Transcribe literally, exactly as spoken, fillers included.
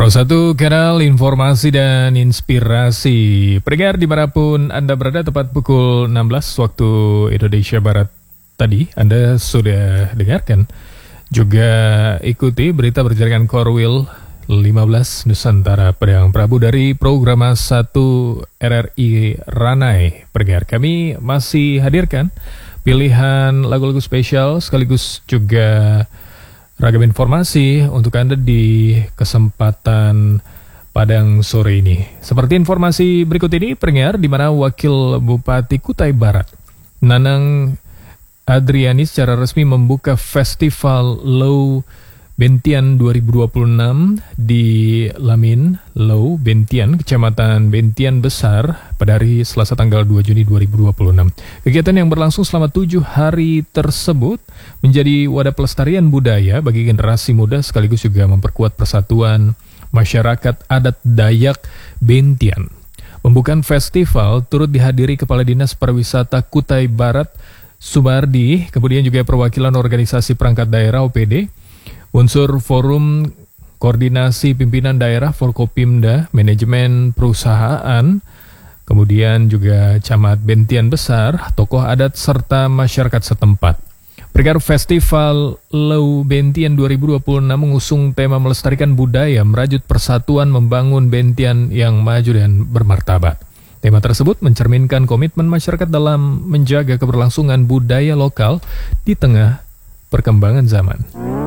Pro satu kanal informasi dan inspirasi. Pendengar dimanapun Anda berada, tepat pukul enam belas waktu Indonesia Barat tadi Anda sudah dengarkan. Juga ikuti berita berjaringan Korwil lima belas Nusantara Padang Prabu dari program satu R R I Ranai. Pendengar, kami masih hadirkan pilihan lagu-lagu spesial sekaligus juga ragam informasi untuk Anda di kesempatan Padang sore ini. Seperti informasi berikut ini, pendengar, di mana Wakil Bupati Kutai Barat, Nanang Adriani, secara resmi membuka Festival Lau Bentian dua ribu dua puluh enam di Lamin, Lau Bentian, Kecamatan Bentian Besar pada hari Selasa tanggal dua Juni dua ribu dua puluh enam. Kegiatan yang berlangsung selama tujuh hari tersebut menjadi wadah pelestarian budaya bagi generasi muda sekaligus juga memperkuat persatuan masyarakat adat Dayak Bentian. Pembukaan festival turut dihadiri Kepala Dinas Pariwisata Kutai Barat Sumardi, kemudian juga perwakilan organisasi perangkat daerah O P D, unsur forum koordinasi pimpinan daerah Forkopimda, manajemen perusahaan, kemudian juga camat Bentian Besar, tokoh adat serta masyarakat setempat. Perkara Festival Lau Bentian dua ribu dua puluh enam mengusung tema melestarikan budaya, merajut persatuan, membangun Bentian yang maju dan bermartabat. Tema tersebut mencerminkan komitmen masyarakat dalam menjaga keberlangsungan budaya lokal di tengah perkembangan zaman.